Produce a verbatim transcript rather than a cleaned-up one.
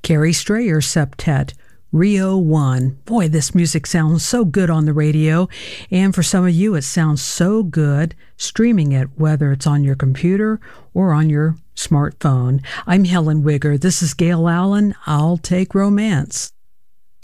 Carrie Strayer Septet, Rio one. Boy, this music sounds so good on the radio, and for some of you it sounds so good streaming it, whether it's on your computer or on your smartphone. I'm Helen Wigger. This is Gail Allen. I'll Take Romance.